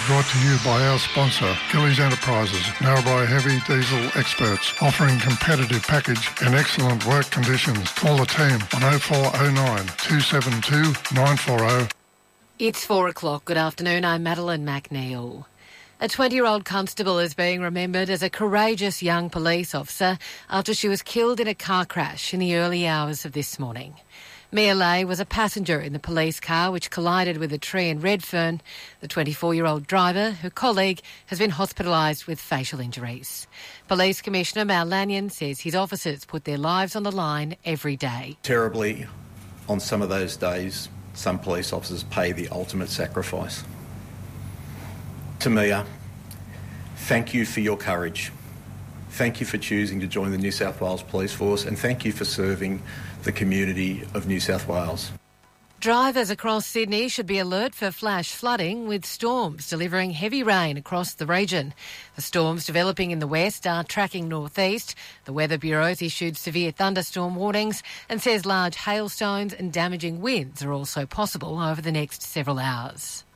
brought to you by our sponsor, Gillies Enterprises, Narrabri Heavy Diesel experts, offering competitive package and excellent work conditions. Call the team on 0409 272 940. It's 4 o'clock. Good afternoon. I'm Madeline McNeil. A 20-year-old constable is being remembered as a courageous young police officer after she was killed in a car crash in the early hours of this morning. Mia Lay was a passenger in the police car which collided with a tree in Redfern. The 24-year-old driver, her colleague, has been hospitalised with facial injuries. Police Commissioner Mal Lanyon says his officers put their lives on the line every day. Terribly, on some of those days, some police officers pay the ultimate sacrifice. To Mia, thank you for your courage. Thank you for choosing to join the New South Wales Police Force, and thank you for serving the community of New South Wales. Drivers across Sydney should be alert for flash flooding, with storms delivering heavy rain across the region. The storms developing in the west are tracking northeast. The Weather Bureau has issued severe thunderstorm warnings and says large hailstones and damaging winds are also possible over the next several hours.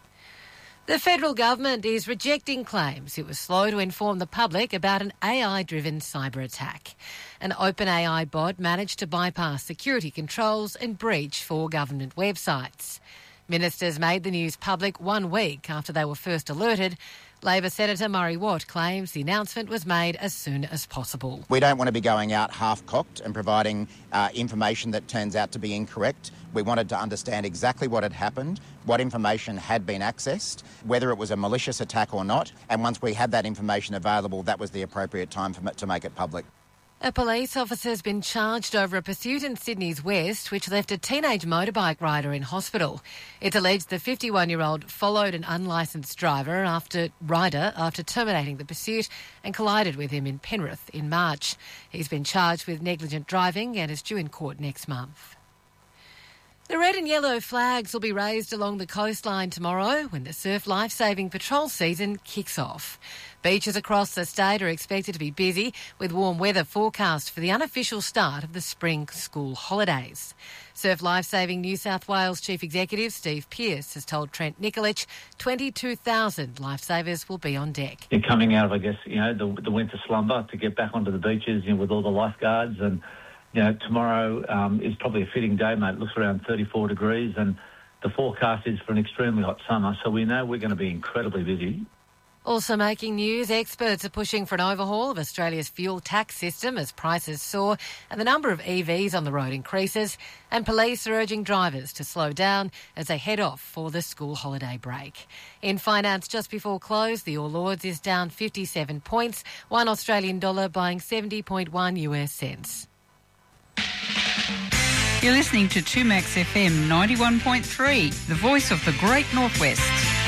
The federal government is rejecting claims it was slow to inform the public about an AI-driven cyber attack. An OpenAI bot managed to bypass security controls and breach 4 government websites. Ministers made the news public 1 week after they were first alerted. Labor Senator Murray Watt claims the announcement was made as soon as possible. We don't want to be going out half-cocked and providing information that turns out to be incorrect. We wanted to understand exactly what had happened, what information had been accessed, whether it was a malicious attack or not, and once we had that information available, that was the appropriate time to make it public. A police officer has been charged over a pursuit in Sydney's west which left a teenage motorbike rider in hospital. It's alleged the 51-year-old followed an unlicensed rider after terminating the pursuit and collided with him in Penrith in March. He's been charged with negligent driving and is due in court next month. The red and yellow flags will be raised along the coastline tomorrow when the Surf Lifesaving Patrol season kicks off. Beaches across the state are expected to be busy with warm weather forecast for the unofficial start of the spring school holidays. Surf Lifesaving New South Wales Chief Executive Steve Pearce has told Trent Nikolic 22,000 lifesavers will be on deck. You're coming out of, the winter slumber to get back onto the beaches, with all the lifeguards, and tomorrow is probably a fitting day, mate. It looks around 34 degrees and the forecast is for an extremely hot summer, so we know we're going to be incredibly busy. Also making news, experts are pushing for an overhaul of Australia's fuel tax system as prices soar and the number of EVs on the road increases, and police are urging drivers to slow down as they head off for the school holiday break. In finance, just before close, the All Ords is down 57 points, $1 Australian dollar buying 70.1 US cents. You're listening to 2Max FM 91.3, the voice of the Great Northwest.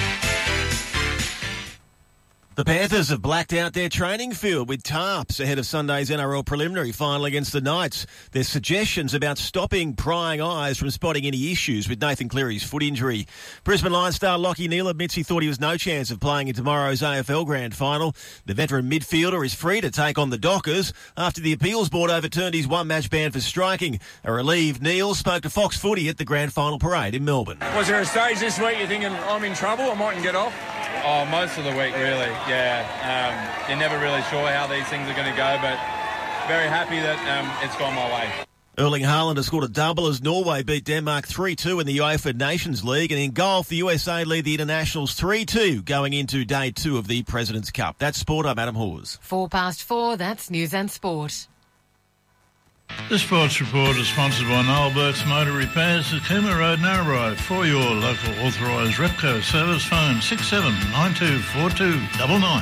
The Panthers have blacked out their training field with tarps ahead of Sunday's NRL preliminary final against the Knights. There's suggestions about stopping prying eyes from spotting any issues with Nathan Cleary's foot injury. Brisbane Lions star Lachie Neale admits he thought he was no chance of playing in tomorrow's AFL Grand Final. The veteran midfielder is free to take on the Dockers after the appeals board overturned his one-match ban for striking. A relieved Neale spoke to Fox Footy at the Grand Final parade in Melbourne. Was there a stage this week you're thinking, I'm in trouble, I mightn't get off? Oh, most of the week, really, yeah. You're never really sure how these things are going to go, but very happy that it's gone my way. Erling Haaland has scored a double as Norway beat Denmark 3-2 in the UEFA Nations League. And in golf, the USA lead the internationals 3-2 going into day 2 of the President's Cup. That's sport. I'm Adam Hawes. 4:04, that's News and Sport. The Sports Report is sponsored by Noel Burke's Motor Repairs at Cooma Road, Narrabri. For your local authorised Repco service, phone 67924299.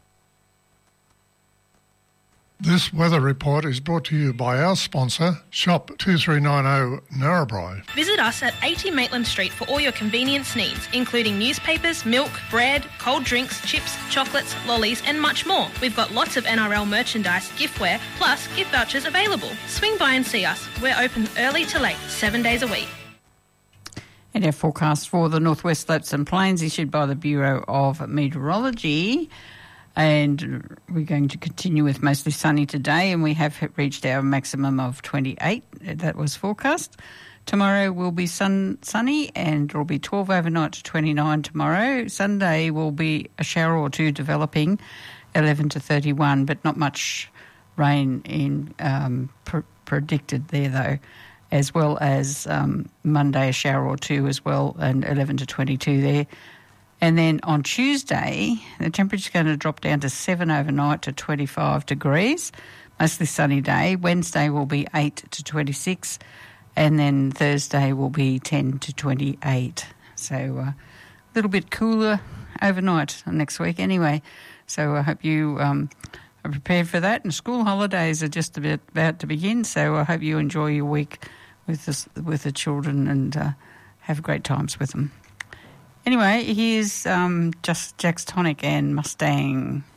This weather report is brought to you by our sponsor, Shop 2390 Narrabri. Visit us at 80 Maitland Street for all your convenience needs, including newspapers, milk, bread, cold drinks, chips, chocolates, lollies and much more. We've got lots of NRL merchandise, giftware, plus gift vouchers available. Swing by and see us. We're open early to late, 7 days a week. And our forecast for the Northwest Slopes and Plains issued by the Bureau of Meteorology. And we're going to continue with mostly sunny today, and we have reached our maximum of 28. That was forecast. Tomorrow will be sunny and it will be 12 overnight to 29 tomorrow. Sunday will be a shower or two developing, 11 to 31, but not much rain in predicted there though, as well as Monday a shower or two as well, and 11 to 22 there. And then on Tuesday, the temperature's going to drop down to 7 overnight to 25 degrees, mostly sunny day. Wednesday will be 8 to 26, and then Thursday will be 10 to 28. So a little bit cooler overnight next week anyway. So I hope you are prepared for that. And school holidays are just about to begin, so I hope you enjoy your week with the children and have great times with them. Anyway, here's just Jack's Tonic and Mustang.